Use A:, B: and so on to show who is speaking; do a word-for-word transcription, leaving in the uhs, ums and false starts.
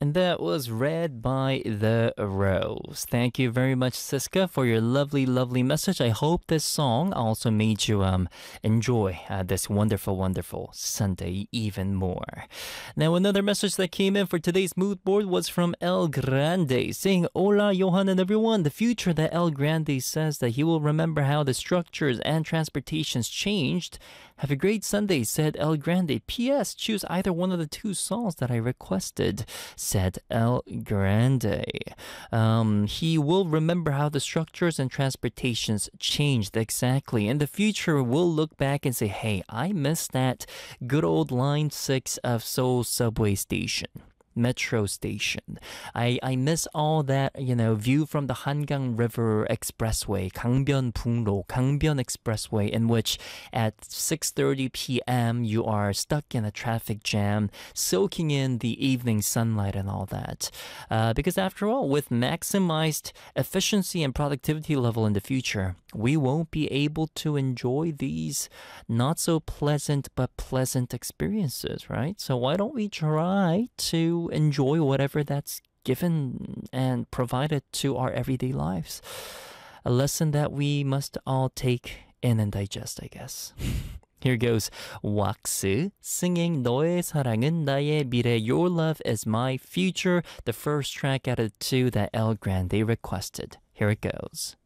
A: And that was read by The Rose. Thank you very much, Siska, for your lovely, lovely message. I hope this song also made you um, enjoy uh, this wonderful, wonderful Sunday even more. Now, another message that came in for today's mood board was from El Grande, saying, Hola, Johan and everyone. The future that El Grande says that he will remember how the structures and transportations changed. Have a great Sunday, said El Grande. P S. Choose either one of the two songs that I requested, said El Grande. Um, he will remember how the structures and transportations changed exactly. In the future, we'll look back and say, hey, I missed that good old Line six of Seoul subway station. Metro station. I, I miss all that, you know, view from the Hangang River Expressway, Gangbyeon-Bungro, Gangbyeon Expressway, in which at six thirty p.m. you are stuck in a traffic jam, soaking in the evening sunlight and all that. Uh, because after all, with maximized efficiency and productivity level in the future, we won't be able to enjoy these not so pleasant but pleasant experiences, right? So why don't we try to enjoy whatever that's given and provided to our everyday lives? A lesson that we must all take in and digest, I guess. Here goes 왁스 singing 너의 사랑은 나의 미래, Your love is my future, the first track out of two that El Grande requested. Here it goes.